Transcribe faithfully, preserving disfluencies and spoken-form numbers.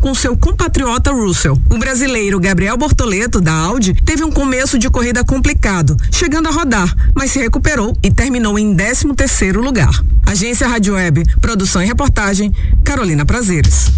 com seu compatriota Russell. O brasileiro Gabriel Bortoleto, da Audi, teve um começo de corrida complicado, chegando a rodar, mas se recuperou e terminou em décimo terceiro lugar. Agência Rádio Web, produção e reportagem, Carolina Prazeres.